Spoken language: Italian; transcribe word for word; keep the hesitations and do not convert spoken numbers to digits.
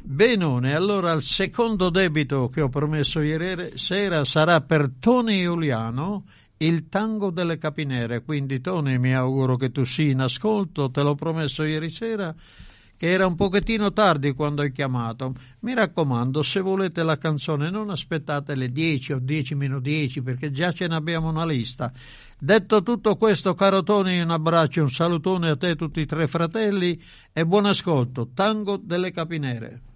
Benone, allora il secondo debito che ho promesso ieri sera sarà per Tony Giuliano, il tango delle capinere. Quindi Tony, mi auguro che tu sia in ascolto, te l'ho promesso ieri sera, che era un pochettino tardi quando hai chiamato. Mi raccomando, se volete la canzone non aspettate le dieci o dieci meno dieci, perché già ce ne abbiamo una lista. Detto tutto questo, caro Tony, un abbraccio, un salutone a te e tutti i tre fratelli e buon ascolto. Tango delle capinere.